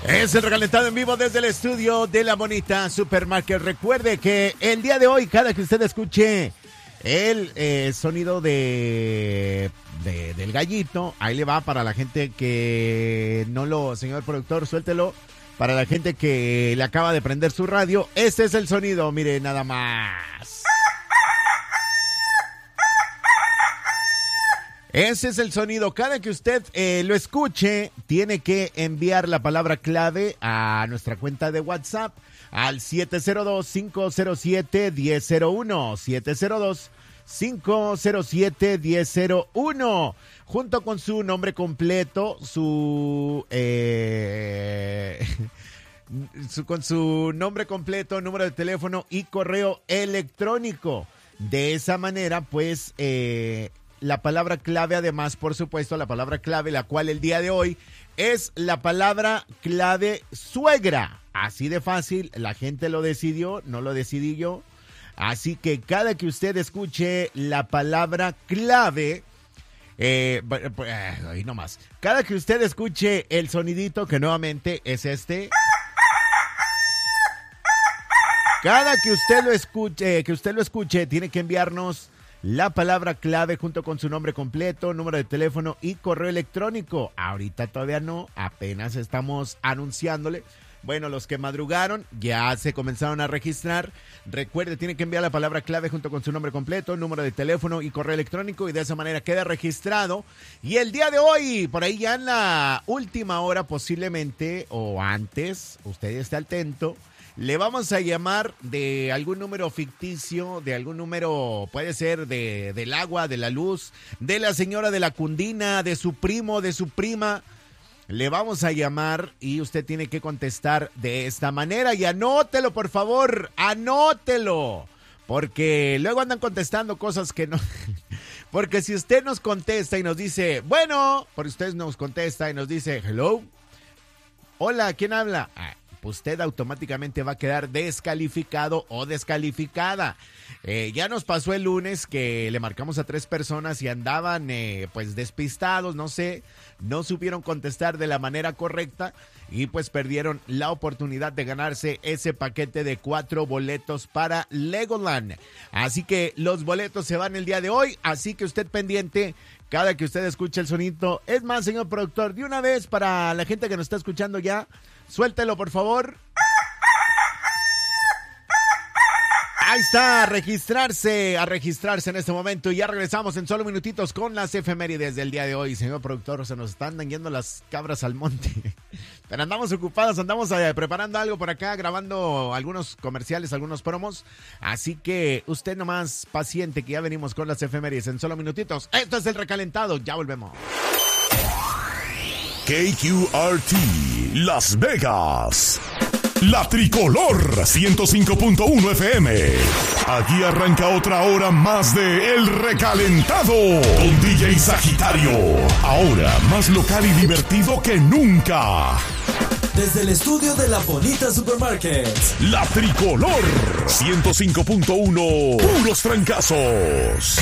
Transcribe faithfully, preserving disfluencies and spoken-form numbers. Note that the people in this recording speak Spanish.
Es el recalentado en vivo desde el estudio de La Bonita Supermarket. Recuerde que el día de hoy, cada que usted escuche el eh, sonido de, de del gallito, ahí le va para la gente que no lo, señor productor, suéltelo. Para la gente que le acaba de prender su radio, este es el sonido, mire, nada más. Ese es el sonido. Cada que usted eh, lo escuche, tiene que enviar la palabra clave a nuestra cuenta de WhatsApp al siete cero dos, cinco cero siete, uno cero cero uno. siete cero dos, cinco cero siete, uno cero cero uno. Junto con su nombre completo, su, eh, su con su nombre completo, número de teléfono y correo electrónico. De esa manera, pues, eh, la palabra clave, además, por supuesto, la palabra clave, la cual el día de hoy es la palabra clave suegra. Así de fácil, la gente lo decidió, no lo decidí yo. Así que cada que usted escuche la palabra clave, eh, ahí nomás, cada que usted escuche el sonidito, que nuevamente es este, cada que usted lo escuche, que usted lo escuche, tiene que enviarnos la palabra clave junto con su nombre completo, número de teléfono y correo electrónico. Ahorita todavía no, apenas estamos anunciándole. Bueno, los que madrugaron ya se comenzaron a registrar. Recuerde, tiene que enviar la palabra clave junto con su nombre completo, número de teléfono y correo electrónico, y de esa manera queda registrado. Y el día de hoy, por ahí ya en la última hora posiblemente, o antes, usted esté atento, le vamos a llamar de algún número ficticio, de algún número, puede ser de, del agua, de la luz, de la señora de la cundina, de su primo, de su prima. Le vamos a llamar y usted tiene que contestar de esta manera. Y anótelo, por favor, anótelo. Porque luego andan contestando cosas que no... Porque si usted nos contesta y nos dice, bueno, porque usted nos contesta y nos dice, hello, hola, ¿quién habla? Ah, usted automáticamente va a quedar descalificado o descalificada. Eh, ya nos pasó el lunes que le marcamos a tres personas y andaban eh, pues despistados, no sé, no supieron contestar de la manera correcta y pues perdieron la oportunidad de ganarse ese paquete de cuatro boletos para Legoland. Así que los boletos se van el día de hoy, así que usted pendiente cada que usted escuche el sonido. Es más, señor productor, de una vez para la gente que nos está escuchando ya, suéltelo, por favor. Ahí está, a registrarse, a registrarse en este momento. Y ya regresamos en solo minutitos con las efemérides del día de hoy. Señor productor, se nos están yendo las cabras al monte. Pero andamos ocupados, andamos eh, preparando algo por acá, grabando algunos comerciales, algunos promos. Así que usted nomás paciente, que ya venimos con las efemérides en solo minutitos. Esto es el recalentado, ya volvemos. K Q R T, Las Vegas. La Tricolor ciento cinco punto uno F M. Aquí arranca otra hora más de El Recalentado con D J Sagitario. Ahora más local y divertido que nunca. Desde el estudio de La Bonita Supermarket. La Tricolor ciento cinco punto uno. Puros trancazos.